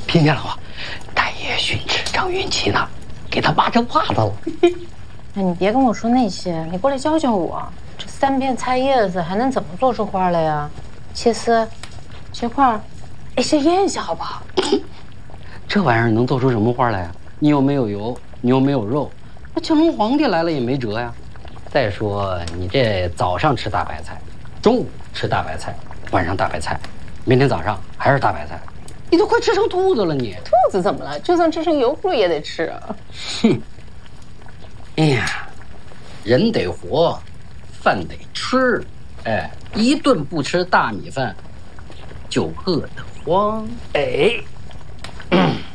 听见了吗？大爷训斥张云奇呢，给他骂成袜子了。 哎，你别跟我说那些，你过来教教我，这3片菜叶子还能怎么做出花来呀？切丝，切块，哎，先腌一下好不好？ 这玩意儿能做出什么花来呀？你又没有油，你又没有肉，那乾隆皇帝来了也没辙呀。再说你这早上吃大白菜，中午吃大白菜，晚上大白菜，明天早上还是大白菜，你都快吃成兔子了你。 兔子怎么了？就算吃成油葫芦也得吃啊。 哼，哎呀，人得活，饭得吃，哎，一顿不吃大米饭，就饿得慌。哎。